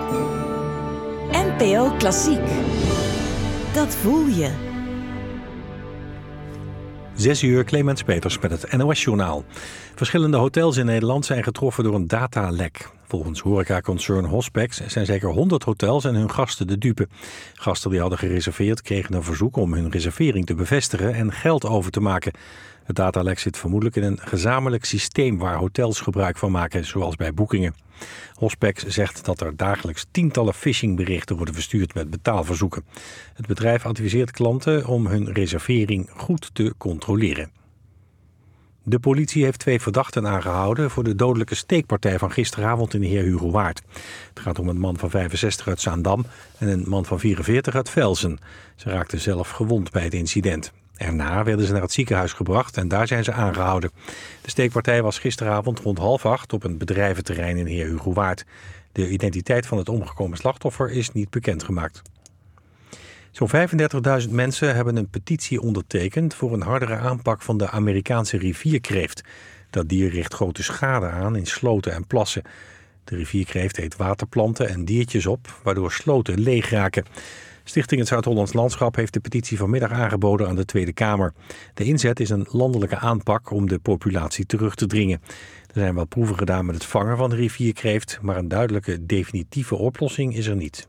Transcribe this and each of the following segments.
NPO Klassiek. Dat voel je. 6 uur, Clemens Peters met het NOS-journaal. Verschillende hotels in Nederland zijn getroffen door een datalek. Volgens horecaconcern Hospex zijn zeker 100 hotels en hun gasten de dupe. Gasten die hadden gereserveerd kregen een verzoek om hun reservering te bevestigen en geld over te maken. Het datalek zit vermoedelijk in een gezamenlijk systeem waar hotels gebruik van maken, zoals bij boekingen. Hospex zegt dat er dagelijks tientallen phishingberichten worden verstuurd met betaalverzoeken. Het bedrijf adviseert klanten om hun reservering goed te controleren. De politie heeft 2 verdachten aangehouden voor de dodelijke steekpartij van gisteravond in de Heer Hugo Waard. Het gaat om een man van 65 uit Zaandam en een man van 44 uit Velzen. Ze raakten zelf gewond bij het incident. Erna werden ze naar het ziekenhuis gebracht en daar zijn ze aangehouden. De steekpartij was gisteravond rond 7:30 op een bedrijventerrein in Heer Hugo Waard. De identiteit van het omgekomen slachtoffer is niet bekendgemaakt. Zo'n 35.000 mensen hebben een petitie ondertekend voor een hardere aanpak van de Amerikaanse rivierkreeft. Dat dier richt grote schade aan in sloten en plassen. De rivierkreeft eet waterplanten en diertjes op, waardoor sloten leeg raken. Stichting Het Zuid-Hollands Landschap heeft de petitie vanmiddag aangeboden aan de Tweede Kamer. De inzet is een landelijke aanpak om de populatie terug te dringen. Er zijn wel proeven gedaan met het vangen van de rivierkreeft, maar een duidelijke definitieve oplossing is er niet.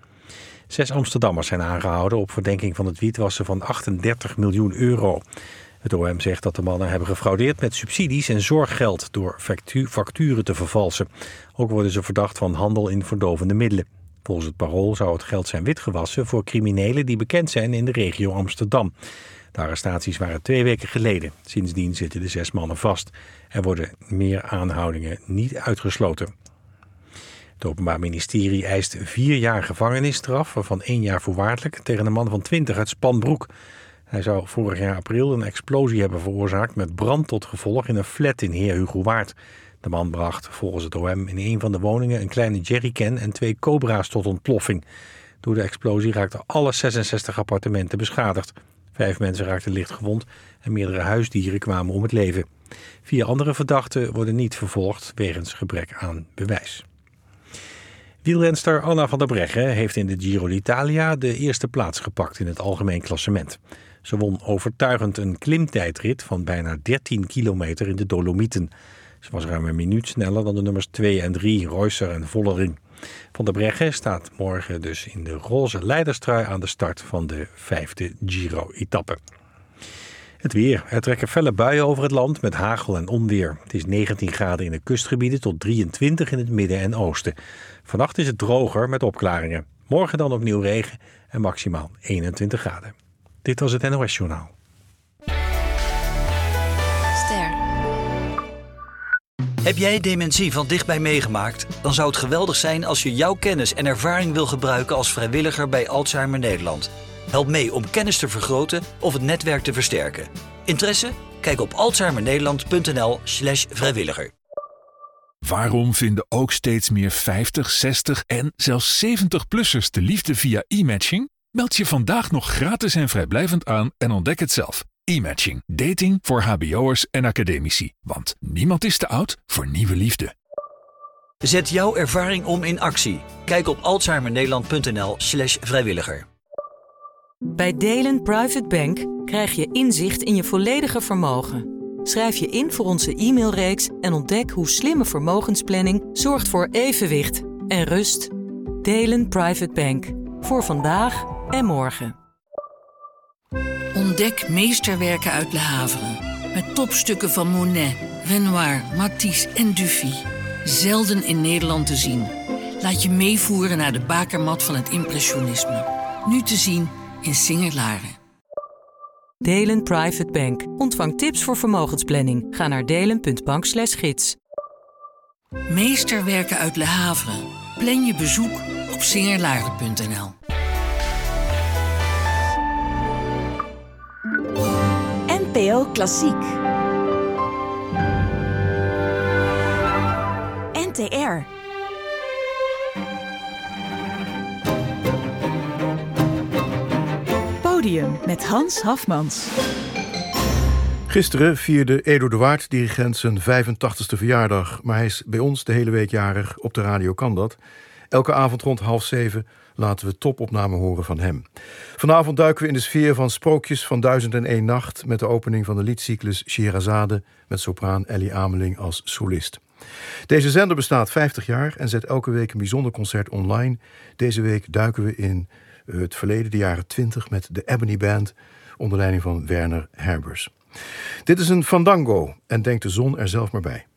6 Amsterdammers zijn aangehouden op verdenking van het witwassen van 38 miljoen euro. Het OM zegt dat de mannen hebben gefraudeerd met subsidies en zorggeld door facturen te vervalsen. Ook worden ze verdacht van handel in verdovende middelen. Volgens het Parool zou het geld zijn witgewassen voor criminelen die bekend zijn in de regio Amsterdam. De arrestaties waren 2 weken geleden. Sindsdien zitten de 6 mannen vast. Er worden meer aanhoudingen niet uitgesloten. Het Openbaar Ministerie eist 4 jaar gevangenisstraf, waarvan 1 jaar voorwaardelijk, tegen een man van 20 uit Spanbroek. Hij zou vorig jaar april een explosie hebben veroorzaakt met brand tot gevolg in een flat in Heer Hugo Waard. De man bracht volgens het OM in een van de woningen een kleine jerrycan en 2 cobra's tot ontploffing. Door de explosie raakten alle 66 appartementen beschadigd. 5 mensen raakten licht gewond en meerdere huisdieren kwamen om het leven. 4 andere verdachten worden niet vervolgd wegens gebrek aan bewijs. Wielrenster Anna van der Breggen heeft in de Giro d'Italia de eerste plaats gepakt in het algemeen klassement. Ze won overtuigend een klimtijdrit van bijna 13 kilometer in de Dolomieten. Ze was ruim een minuut sneller dan de nummers 2 en 3, Reusser en Vollering. Van der Breggen staat morgen dus in de roze leiderstrui aan de start van de 5e Giro-etappe. Het weer. Er trekken felle buien over het land met hagel en onweer. Het is 19 graden in de kustgebieden tot 23 in het midden en oosten. Vannacht is het droger met opklaringen. Morgen dan opnieuw regen en maximaal 21 graden. Dit was het NOS-journaal. Heb jij dementie van dichtbij meegemaakt? Dan zou het geweldig zijn als je jouw kennis en ervaring wil gebruiken als vrijwilliger bij Alzheimer Nederland. Help mee om kennis te vergroten of het netwerk te versterken. Interesse? Kijk op alzheimernederland.nl/vrijwilliger. Waarom vinden ook steeds meer 50, 60 en zelfs 70-plussers de liefde via e-matching? Meld je vandaag nog gratis en vrijblijvend aan en ontdek het zelf. E-matching. Dating voor hbo'ers en academici. Want niemand is te oud voor nieuwe liefde. Zet jouw ervaring om in actie. Kijk op alzheimernederland.nl/vrijwilliger. Bij Delen Private Bank krijg je inzicht in je volledige vermogen. Schrijf je in voor onze e-mailreeks en ontdek hoe slimme vermogensplanning zorgt voor evenwicht en rust. Delen Private Bank. Voor vandaag en morgen. Ontdek meesterwerken uit Le Havre. Met topstukken van Monet, Renoir, Matisse en Dufy. Zelden in Nederland te zien. Laat je meevoeren naar de bakermat van het impressionisme. Nu te zien in Singer-Laren. Delen Private Bank. Ontvang tips voor vermogensplanning. Ga naar delen.bank/gids. Meesterwerken uit Le Havre. Plan je bezoek op singerlaren.nl. NPO Klassiek. NTR. Podium met Hans Hafmans. Gisteren vierde Edo de Waard, dirigent, zijn 85ste verjaardag. Maar hij is bij ons de hele week jarig. Op de radio kan dat. Elke avond rond 6:30 laten we topopnamen horen van hem. Vanavond duiken we in de sfeer van Sprookjes van 1001 Nacht... met de opening van de liedcyclus Scheherazade... met sopraan Ellie Ameling als solist. Deze zender bestaat 50 jaar en zet elke week een bijzonder concert online. Deze week duiken we in het verleden, de jaren 20... met de Ebony Band onder leiding van Werner Herbers. Dit is een fandango en denk de zon er zelf maar bij.